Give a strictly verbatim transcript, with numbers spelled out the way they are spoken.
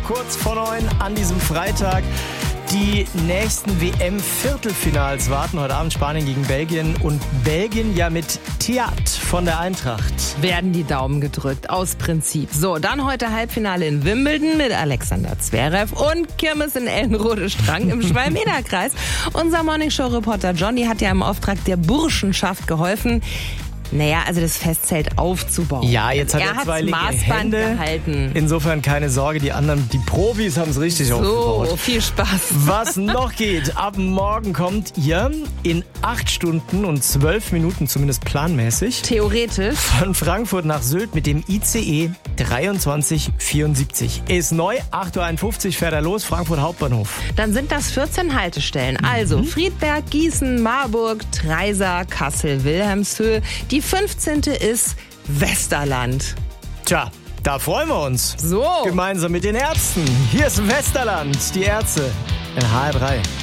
kurz vor neun an diesem Freitag. Die nächsten W M-Viertelfinals warten heute Abend. Spanien gegen Belgien und Belgien ja mit Thiat von der Eintracht. Werden die Daumen gedrückt, aus Prinzip. So, dann heute Halbfinale in Wimbledon mit Alexander Zverev und Kirmes in Ellenrode-Strang im Schwalm-Eder-Kreis. Unser Morningshow-Reporter Johnny hat ja im Auftrag der Burschenschaft geholfen, Naja, also das Festzelt aufzubauen. Ja, jetzt hat er, er zwei linke Maßband Hände. gehalten. Insofern keine Sorge, die anderen, die Profis haben es richtig so, aufgebaut. So, viel Spaß. Was noch geht, ab morgen kommt ihr in acht Stunden und zwölf Minuten, zumindest planmäßig, theoretisch, von Frankfurt nach Sylt mit dem I C E dreiundzwanzig vierundsiebzig. Ist neu, acht Uhr einundfünfzig fährt er los, Frankfurt Hauptbahnhof. Dann sind das vierzehn Haltestellen. Also Friedberg, Gießen, Marburg, Treisa, Kassel, Wilhelmshöhe. Die fünfzehnte ist Westerland. Tja, da freuen wir uns. So. Gemeinsam mit den Ärzten. Hier ist Westerland, die Ärzte in H R drei.